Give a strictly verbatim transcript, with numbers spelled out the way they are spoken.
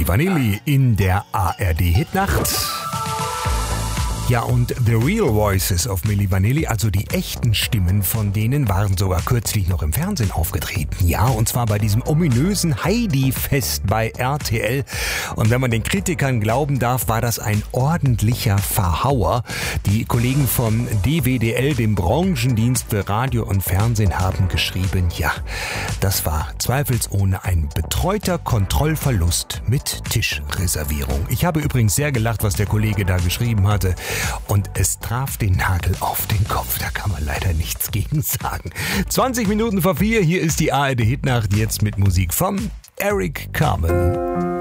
Milli Vanilli in der A R D-Hitnacht. Ja, und The Real Voices of Milli Vanilli, also die echten Stimmen von denen, waren sogar kürzlich noch im Fernsehen aufgetreten. Ja, und zwar bei diesem ominösen Heidi-Fest bei R T L. Und wenn man den Kritikern glauben darf, war das ein ordentlicher Verhauer. Die Kollegen von D W D L, dem Branchendienst für Radio und Fernsehen, haben geschrieben, ja, das war zweifelsohne ein betreuter Kontrollverlust mit Tischreservierung. Ich habe übrigens sehr gelacht, was der Kollege da geschrieben hatte. Und es traf den Nagel auf den Kopf. Da kann man leider nichts gegen sagen. zwanzig Minuten vor vier, hier ist die A R D-Hitnacht, jetzt mit Musik von Eric Carmen.